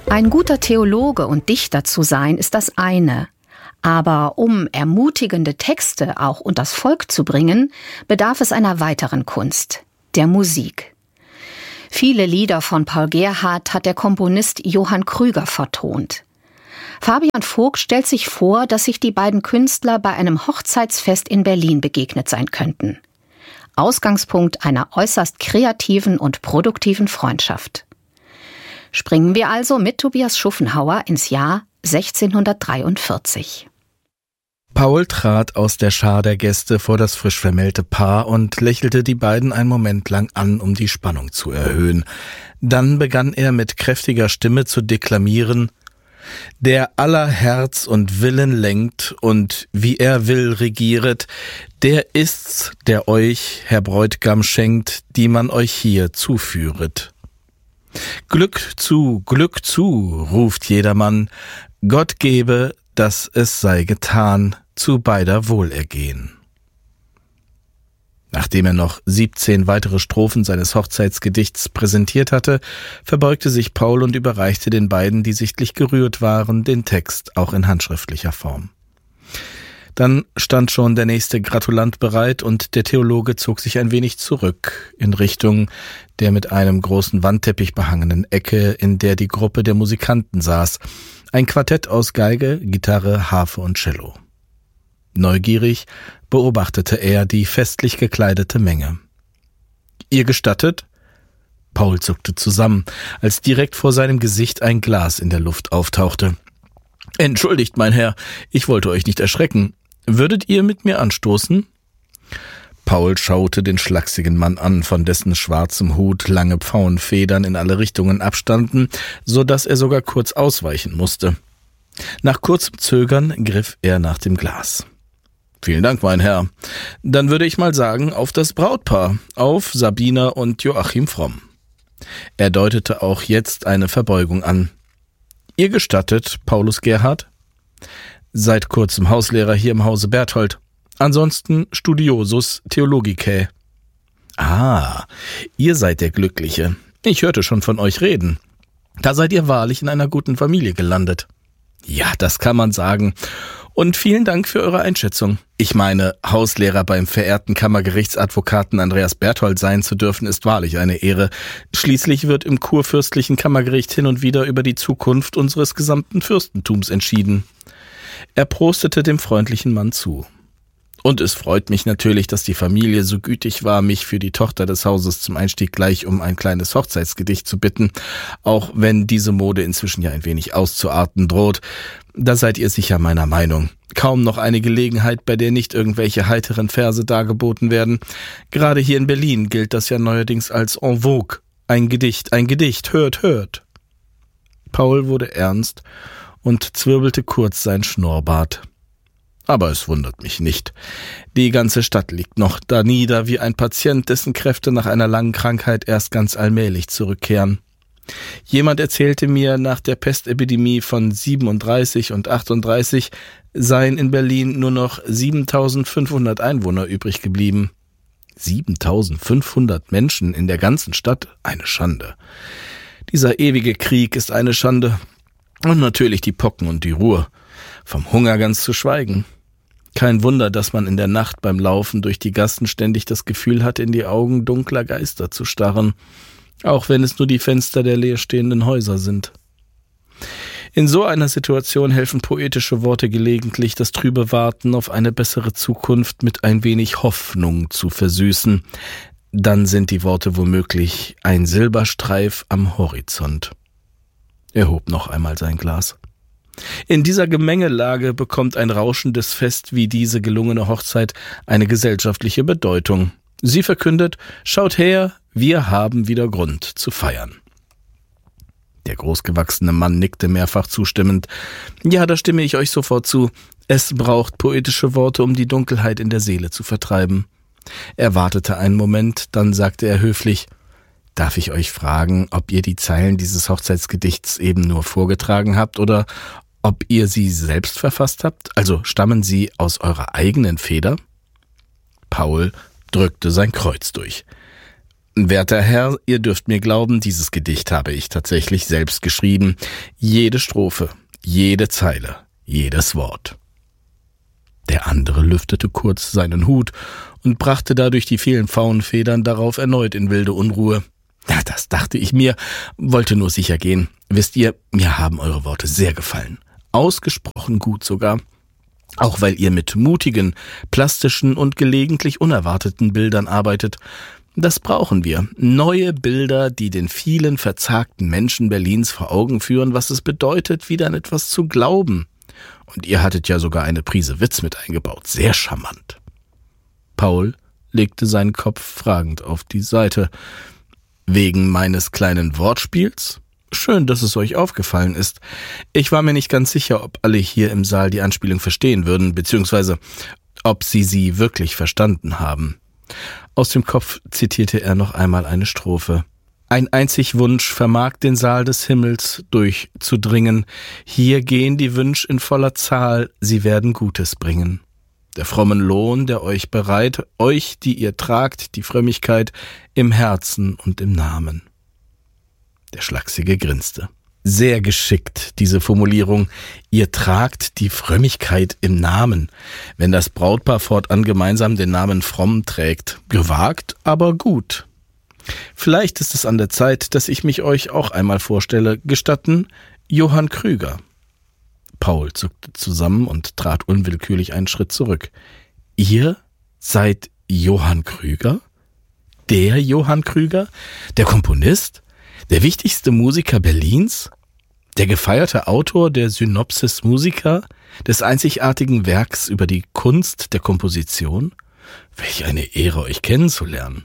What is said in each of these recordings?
Ein guter Theologe und Dichter zu sein, ist das eine. Aber um ermutigende Texte auch unters Volk zu bringen, bedarf es einer weiteren Kunst, der Musik. Viele Lieder von Paul Gerhardt hat der Komponist Johann Krüger vertont. Fabian Vogt stellt sich vor, dass sich die beiden Künstler bei einem Hochzeitsfest in Berlin begegnet sein könnten. Ausgangspunkt einer äußerst kreativen und produktiven Freundschaft. Springen wir also mit Tobias Schuffenhauer ins Jahr 1643. Paul trat aus der Schar der Gäste vor das frisch vermählte Paar und lächelte die beiden einen Moment lang an, um die Spannung zu erhöhen. Dann begann er mit kräftiger Stimme zu deklamieren: Der aller Herz und Willen lenkt und wie er will regieret, der ist's, der euch, Herr Bräut'gam, schenkt, die man euch hier zuführet. Glück zu, ruft jedermann, Gott gebe, dass es sei getan, zu beider Wohlergehen. Nachdem er noch 17 weitere Strophen seines Hochzeitsgedichts präsentiert hatte, verbeugte sich Paul und überreichte den beiden, die sichtlich gerührt waren, den Text auch in handschriftlicher Form. Dann stand schon der nächste Gratulant bereit und der Theologe zog sich ein wenig zurück in Richtung der mit einem großen Wandteppich behangenen Ecke, in der die Gruppe der Musikanten saß. Ein Quartett aus Geige, Gitarre, Harfe und Cello. Neugierig beobachtete er die festlich gekleidete Menge. »Ihr gestattet?« Paul zuckte zusammen, als direkt vor seinem Gesicht ein Glas in der Luft auftauchte. »Entschuldigt, mein Herr, ich wollte euch nicht erschrecken. Würdet ihr mit mir anstoßen?« Paul schaute den schlachsigen Mann an, von dessen schwarzem Hut lange Pfauenfedern in alle Richtungen abstanden, so dass er sogar kurz ausweichen musste. Nach kurzem Zögern griff er nach dem Glas. »Vielen Dank, mein Herr. Dann würde ich mal sagen, auf das Brautpaar, auf Sabina und Joachim Fromm.« Er deutete auch jetzt eine Verbeugung an. »Ihr gestattet, Paulus Gerhardt?« »Seit kurzem Hauslehrer hier im Hause Berthold. Ansonsten Studiosus Theologicae.« »Ah, ihr seid der Glückliche. Ich hörte schon von euch reden. Da seid ihr wahrlich in einer guten Familie gelandet.« »Ja, das kann man sagen. Und vielen Dank für eure Einschätzung. Ich meine, Hauslehrer beim verehrten Kammergerichtsadvokaten Andreas Berthold sein zu dürfen, ist wahrlich eine Ehre. Schließlich wird im kurfürstlichen Kammergericht hin und wieder über die Zukunft unseres gesamten Fürstentums entschieden.« Er prostete dem freundlichen Mann zu. »Und es freut mich natürlich, dass die Familie so gütig war, mich für die Tochter des Hauses zum Einstieg gleich um ein kleines Hochzeitsgedicht zu bitten, auch wenn diese Mode inzwischen ja ein wenig auszuarten droht. Da seid ihr sicher meiner Meinung. Kaum noch eine Gelegenheit, bei der nicht irgendwelche heiteren Verse dargeboten werden. Gerade hier in Berlin gilt das ja neuerdings als en vogue. Ein Gedicht, hört, hört.« Paul wurde ernst und zwirbelte kurz sein Schnurrbart. »Aber es wundert mich nicht. Die ganze Stadt liegt noch da nieder wie ein Patient, dessen Kräfte nach einer langen Krankheit erst ganz allmählich zurückkehren. Jemand erzählte mir, nach der Pestepidemie von 37 und 38 seien in Berlin nur noch 7.500 Einwohner übrig geblieben. 7.500 Menschen in der ganzen Stadt? Eine Schande. Dieser ewige Krieg ist eine Schande. Und natürlich die Pocken und die Ruhr. Vom Hunger ganz zu schweigen. Kein Wunder, dass man in der Nacht beim Laufen durch die Gassen ständig das Gefühl hat, in die Augen dunkler Geister zu starren, auch wenn es nur die Fenster der leerstehenden Häuser sind. In so einer Situation helfen poetische Worte gelegentlich, das trübe Warten auf eine bessere Zukunft mit ein wenig Hoffnung zu versüßen. Dann sind die Worte womöglich ein Silberstreif am Horizont.« Er hob noch einmal sein Glas. In dieser Gemengelage bekommt ein rauschendes Fest wie diese gelungene Hochzeit eine gesellschaftliche Bedeutung. Sie verkündet: Schaut her, wir haben wieder Grund zu feiern. Der großgewachsene Mann nickte mehrfach zustimmend. »Ja, da stimme ich euch sofort zu. Es braucht poetische Worte, um die Dunkelheit in der Seele zu vertreiben.« Er wartete einen Moment, dann sagte er höflich: »Darf ich euch fragen, ob ihr die Zeilen dieses Hochzeitsgedichts eben nur vorgetragen habt oder ob ihr sie selbst verfasst habt? Also stammen sie aus eurer eigenen Feder?« Paul drückte sein Kreuz durch. Werter Herr, ihr dürft mir glauben, dieses Gedicht habe ich tatsächlich selbst geschrieben. Jede Strophe, jede Zeile, jedes Wort. Der andere lüftete kurz seinen Hut und brachte dadurch die vielen Pfauenfedern darauf erneut in wilde Unruhe. Ja, das dachte ich mir, wollte nur sicher gehen. Wisst ihr, mir haben eure Worte sehr gefallen. Ausgesprochen gut sogar. Auch weil ihr mit mutigen, plastischen und gelegentlich unerwarteten Bildern arbeitet. Das brauchen wir. Neue Bilder, die den vielen verzagten Menschen Berlins vor Augen führen, was es bedeutet, wieder an etwas zu glauben. Und ihr hattet ja sogar eine Prise Witz mit eingebaut. Sehr charmant. Paul legte seinen Kopf fragend auf die Seite. Wegen meines kleinen Wortspiels? Schön, dass es euch aufgefallen ist. Ich war mir nicht ganz sicher, ob alle hier im Saal die Anspielung verstehen würden, beziehungsweise ob sie wirklich verstanden haben. Aus dem Kopf zitierte er noch einmal eine Strophe. Ein einzig Wunsch vermag den Saal des Himmels durchzudringen. Hier gehen die Wünsch in voller Zahl, sie werden Gutes bringen. Der frommen Lohn, der euch bereit, euch, die ihr tragt, die Frömmigkeit im Herzen und im Namen. Der Schlachsige grinste. Sehr geschickt, diese Formulierung. Ihr tragt die Frömmigkeit im Namen. Wenn das Brautpaar fortan gemeinsam den Namen Fromm trägt. Gewagt, aber gut. Vielleicht ist es an der Zeit, dass ich mich euch auch einmal vorstelle. Gestatten, Johann Krüger. Paul zuckte zusammen und trat unwillkürlich einen Schritt zurück. Ihr seid Johann Krüger? Der Johann Krüger? Der Komponist? Der wichtigste Musiker Berlins? Der gefeierte Autor der Synopsis Musica, des einzigartigen Werks über die Kunst der Komposition? Welch eine Ehre, euch kennenzulernen.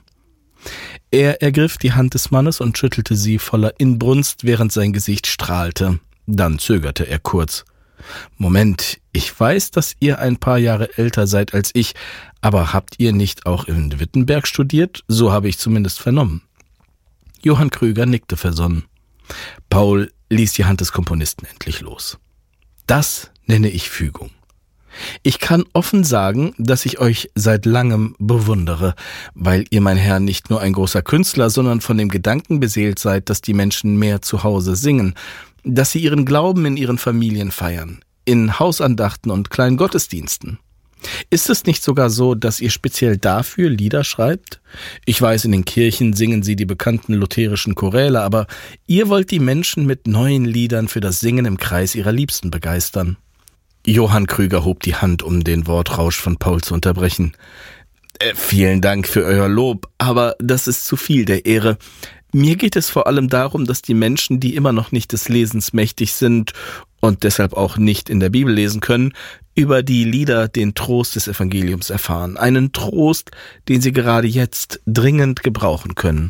Er ergriff die Hand des Mannes und schüttelte sie voller Inbrunst, während sein Gesicht strahlte. Dann zögerte er kurz. Moment, ich weiß, dass ihr ein paar Jahre älter seid als ich, aber habt ihr nicht auch in Wittenberg studiert? So habe ich zumindest vernommen. Johann Krüger nickte versonnen. Paul ließ die Hand des Komponisten endlich los. Das nenne ich Fügung. Ich kann offen sagen, dass ich euch seit langem bewundere, weil ihr, mein Herr, nicht nur ein großer Künstler, sondern von dem Gedanken beseelt seid, dass die Menschen mehr zu Hause singen, dass sie ihren Glauben in ihren Familien feiern, in Hausandachten und kleinen Gottesdiensten. Ist es nicht sogar so, dass ihr speziell dafür Lieder schreibt? Ich weiß, in den Kirchen singen sie die bekannten lutherischen Choräle, aber ihr wollt die Menschen mit neuen Liedern für das Singen im Kreis ihrer Liebsten begeistern. Johann Krüger hob die Hand, um den Wortrausch von Paul zu unterbrechen. Vielen Dank für euer Lob, aber das ist zu viel der Ehre. Mir geht es vor allem darum, dass die Menschen, die immer noch nicht des Lesens mächtig sind und deshalb auch nicht in der Bibel lesen können, über die Lieder den Trost des Evangeliums erfahren. Einen Trost, den sie gerade jetzt dringend gebrauchen können.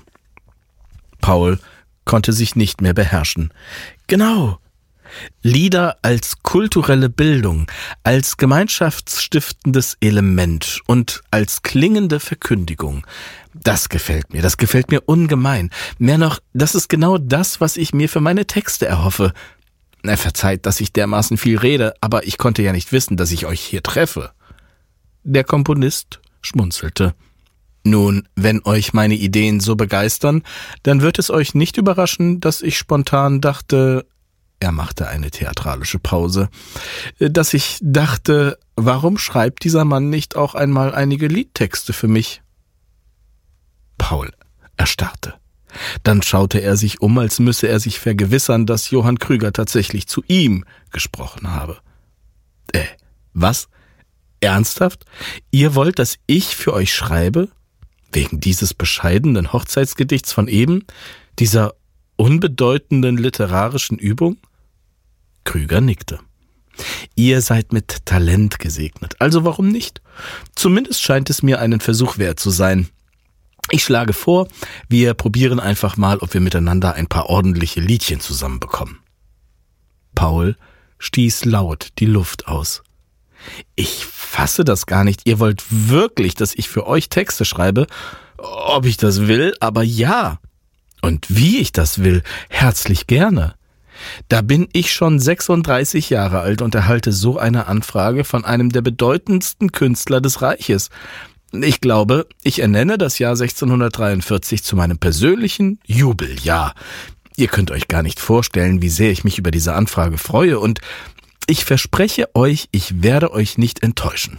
Paul konnte sich nicht mehr beherrschen. Genau. Lieder als kulturelle Bildung, als gemeinschaftsstiftendes Element und als klingende Verkündigung. Das gefällt mir ungemein. Mehr noch, das ist genau das, was ich mir für meine Texte erhoffe. Verzeiht, dass ich dermaßen viel rede, aber ich konnte ja nicht wissen, dass ich euch hier treffe. Der Komponist schmunzelte. Nun, wenn euch meine Ideen so begeistern, dann wird es euch nicht überraschen, dass ich spontan dachte, er machte eine theatralische Pause, dass ich dachte, warum schreibt dieser Mann nicht auch einmal einige Liedtexte für mich? Paul erstarrte. Dann schaute er sich um, als müsse er sich vergewissern, dass Johann Krüger tatsächlich zu ihm gesprochen habe. Was? Ernsthaft? Ihr wollt, dass ich für euch schreibe? Wegen dieses bescheidenen Hochzeitsgedichts von eben? Dieser unbedeutenden literarischen Übung? Krüger nickte. Ihr seid mit Talent gesegnet, also warum nicht? Zumindest scheint es mir einen Versuch wert zu sein. Ich schlage vor, wir probieren einfach mal, ob wir miteinander ein paar ordentliche Liedchen zusammenbekommen. Paul stieß laut die Luft aus. Ich fasse das gar nicht. Ihr wollt wirklich, dass ich für euch Texte schreibe? Ob ich das will? Aber ja. Und wie ich das will? Herzlich gerne. Da bin ich schon 36 Jahre alt und erhalte so eine Anfrage von einem der bedeutendsten Künstler des Reiches. Ich glaube, ich ernenne das Jahr 1643 zu meinem persönlichen Jubeljahr. Ihr könnt euch gar nicht vorstellen, wie sehr ich mich über diese Anfrage freue, und ich verspreche euch, ich werde euch nicht enttäuschen.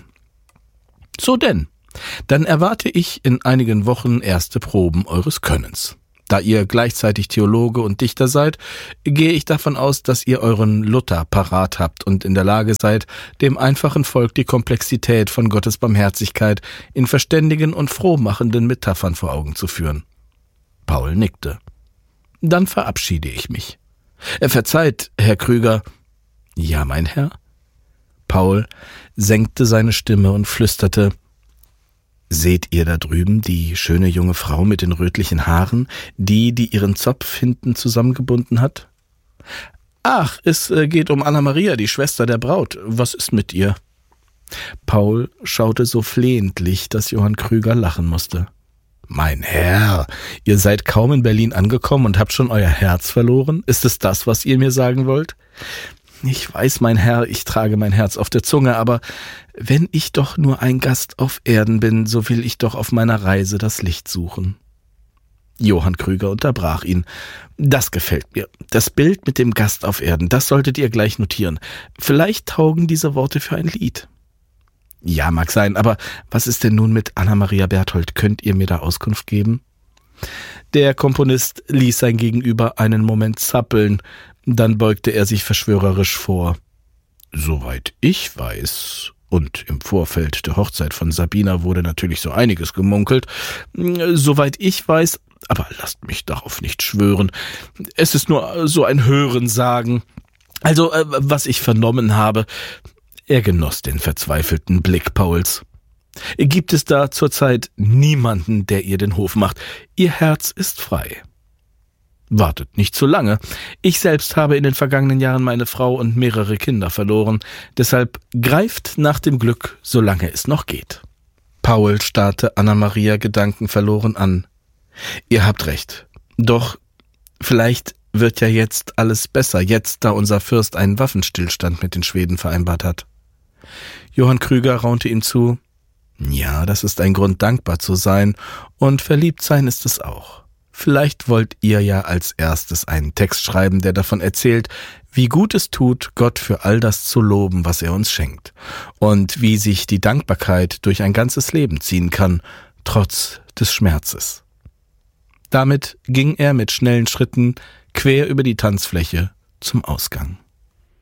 So denn, dann erwarte ich in einigen Wochen erste Proben eures Könnens. Da ihr gleichzeitig Theologe und Dichter seid, gehe ich davon aus, dass ihr euren Luther parat habt und in der Lage seid, dem einfachen Volk die Komplexität von Gottes Barmherzigkeit in verständigen und frohmachenden Metaphern vor Augen zu führen. Paul nickte. Dann verabschiede ich mich. Verzeiht, Herr Krüger. Ja, mein Herr? Paul senkte seine Stimme und flüsterte: Seht ihr da drüben die schöne junge Frau mit den rötlichen Haaren, die ihren Zopf hinten zusammengebunden hat? Ach, es geht um Anna Maria, die Schwester der Braut. Was ist mit ihr? Paul schaute so flehentlich, dass Johann Krüger lachen musste. Mein Herr, ihr seid kaum in Berlin angekommen und habt schon euer Herz verloren? Ist es das, was ihr mir sagen wollt? Ich weiß, mein Herr, ich trage mein Herz auf der Zunge, aber wenn ich doch nur ein Gast auf Erden bin, so will ich doch auf meiner Reise das Licht suchen. Johann Krüger unterbrach ihn. Das gefällt mir. Das Bild mit dem Gast auf Erden, das solltet ihr gleich notieren. Vielleicht taugen diese Worte für ein Lied. Ja, mag sein, aber was ist denn nun mit Anna Maria Berthold? Könnt ihr mir da Auskunft geben? Der Komponist ließ sein Gegenüber einen Moment zappeln, dann beugte er sich verschwörerisch vor. Soweit ich weiß, und im Vorfeld der Hochzeit von Sabina wurde natürlich so einiges gemunkelt, soweit ich weiß, aber lasst mich darauf nicht schwören, es ist nur so ein Hörensagen. Also, was ich vernommen habe. Er genoss den verzweifelten Blick Pauls. Gibt es da zurzeit niemanden, der ihr den Hof macht? Ihr Herz ist frei. Wartet nicht zu lange. Ich selbst habe in den vergangenen Jahren meine Frau und mehrere Kinder verloren. Deshalb greift nach dem Glück, solange es noch geht. Paul starrte Anna Maria gedankenverloren an. Ihr habt recht. Doch vielleicht wird ja jetzt alles besser, jetzt da unser Fürst einen Waffenstillstand mit den Schweden vereinbart hat. Johann Krüger raunte ihm zu: Ja, das ist ein Grund, dankbar zu sein, und verliebt sein ist es auch. Vielleicht wollt ihr ja als erstes einen Text schreiben, der davon erzählt, wie gut es tut, Gott für all das zu loben, was er uns schenkt, und wie sich die Dankbarkeit durch ein ganzes Leben ziehen kann, trotz des Schmerzes. Damit ging er mit schnellen Schritten quer über die Tanzfläche zum Ausgang.